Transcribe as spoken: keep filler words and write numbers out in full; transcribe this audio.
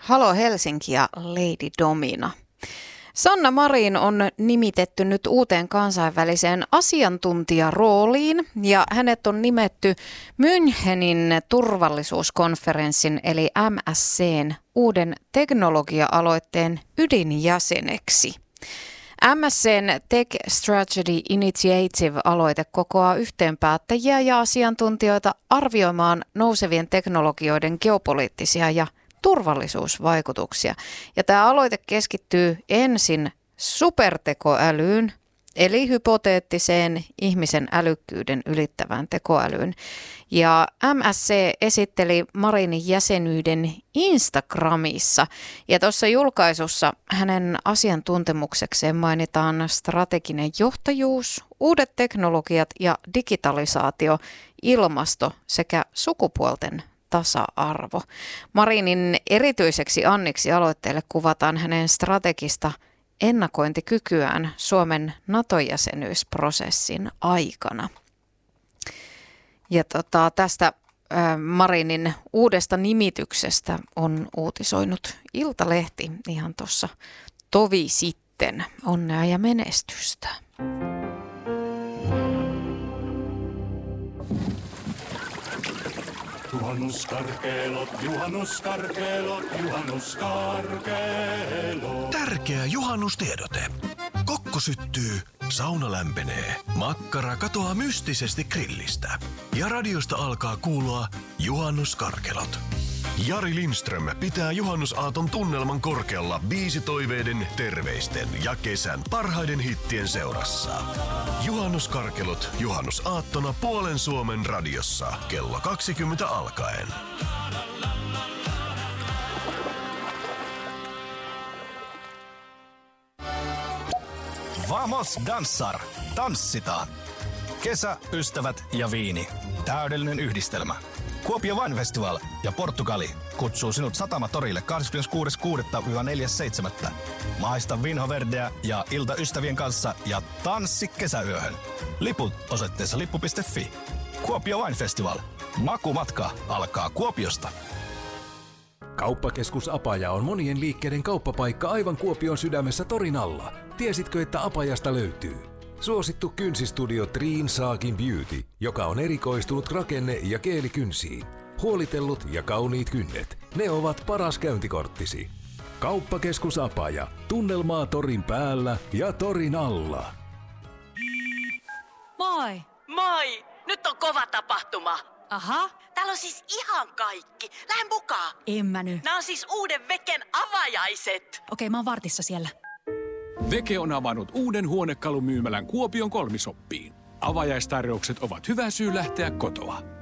Halo Helsinki ja Lady Domina. Sanna Marin on nimitetty nyt uuteen kansainväliseen asiantuntijarooliin ja hänet on nimetty Münchenin turvallisuuskonferenssin eli M S C:n uuden teknologia-aloitteen ydinjäseneksi. M S C:n Tech Strategy Initiative-aloite kokoaa yhteen päättäjiä ja asiantuntijoita arvioimaan nousevien teknologioiden geopoliittisia ja turvallisuusvaikutuksia. Ja tämä aloite keskittyy ensin supertekoälyyn, eli hypoteettiseen ihmisen älykkyyden ylittävään tekoälyyn. Ja M S C esitteli Marinin jäsenyyden Instagramissa. Ja tuossa julkaisussa hänen asiantuntemuksekseen mainitaan strateginen johtajuus, uudet teknologiat ja digitalisaatio, ilmasto sekä sukupuolten tasa-arvo. Marinin erityiseksi anniksi aloitteelle kuvataan hänen strategista ennakointikykyään Suomen NATO-jäsenyysprosessin aikana. Ja tota, tästä ä, Marinin uudesta nimityksestä on uutisoinut Iltalehti ihan tuossa tovi sitten. Onnea ja menestystä. Juhannuskarkeelot, juhannuskarkeelot, juhannuskarkeelot. Tärkeä juhannustiedote. Kokko syttyy, sauna lämpenee, makkara katoaa mystisesti grillistä ja radiosta alkaa kuulua juhannuskarkelot. Jari Lindström pitää juhannusaaton tunnelman korkealla biisitoiveiden, terveisten ja kesän parhaiden hittien seurassa. Juhannuskarkelot juhannusaattona puolen Suomen radiossa kello kaksikymmentä alkaen. Vamos danssar! Tanssitaan! Kesä, ystävät ja viini. Täydellinen yhdistelmä. Kuopio Wine Festival ja Portugali kutsuu sinut Satamatorille kahdeskymmeneskuudes kuudetta neljäs seitsemättä Maista Vinho Verdeä ja ilta ystävien kanssa ja tanssi kesäyöhön. Liput osoitteessa lippu piste fi. Kuopio Wine Festival. Makumatka alkaa Kuopiosta. Kauppakeskus Apaja on monien liikkeiden kauppapaikka aivan Kuopion sydämessä torin alla. Tiesitkö, että Apajasta löytyy suosittu kynsistudio Triin Saakin Beauty, joka on erikoistunut rakenne- ja keelikynsiin. Huolitellut ja kauniit kynnet, ne ovat paras käyntikorttisi. Kauppakeskus Apaja, tunnelmaa torin päällä ja torin alla. Moi! Moi! Nyt on kova tapahtuma. Aha. Täällä on siis ihan kaikki. Lähden mukaan. En mä nyt. Nämä on siis uuden Veken avajaiset. Okei, mä oon vartissa siellä. Veke on avannut uuden huonekalumyymälän Kuopion Kolmisoppiin. Avajaistarjoukset ovat hyvä syy lähteä kotoa.